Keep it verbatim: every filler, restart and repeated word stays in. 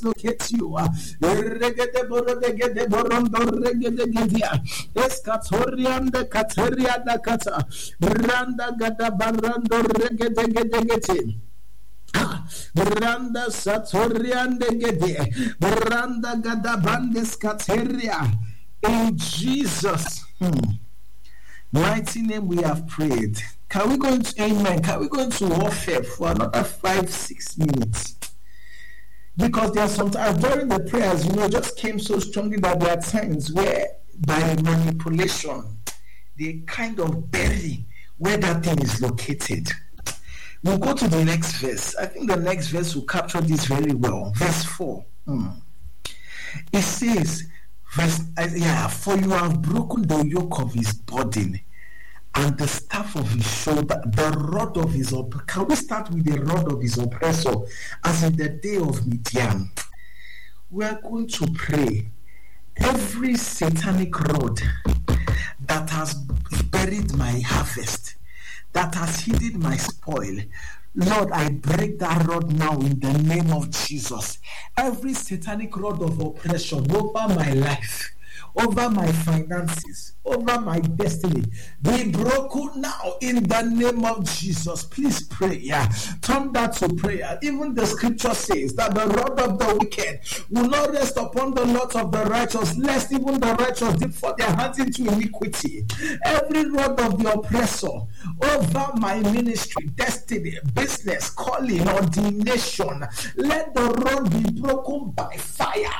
locate you. uh, Regede borodegede borondo regedegedia. Eskatorianda katerianda kata. Branda gada barando regedegedegete. Ah, Branda satoriande gede. Branda gada bandes kateria. In Jesus' hmm, mighty name we have prayed. Can we go into amen? Can we go into warfare for another five, six minutes? Because there are sometimes during the prayers, you know, just came so strongly that there are times where by manipulation they kind of bury where that thing is located. We'll go to the next verse. I think the next verse will capture this very well. Verse four. Hmm. It says, verse, uh, yeah, for you have broken the yoke of his burden and the staff of his shoulder, the rod of his oppressor. Can we start with the rod of his oppressor? As in the day of Midian, we are going to pray. Every satanic rod that has buried my harvest, that has hidden my spoil, Lord, I break that rod now in the name of Jesus. Every satanic rod of oppression over my life, over my finances, over my destiny, be broken now in the name of Jesus. Please pray. Yeah, turn that to prayer. Even the scripture says that the rod of the wicked will not rest upon the lot of the righteous, lest even the righteous dip for their hands into iniquity. Every rod of the oppressor over my ministry, destiny, business, calling, ordination, let the rod be broken by fire